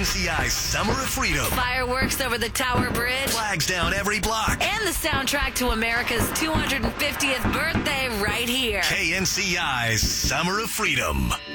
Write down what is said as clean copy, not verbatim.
KNCI's Summer of Freedom. Fireworks over the Tower Bridge. Flags down every block. And the soundtrack to America's 250th birthday right here. KNCI's Summer of Freedom.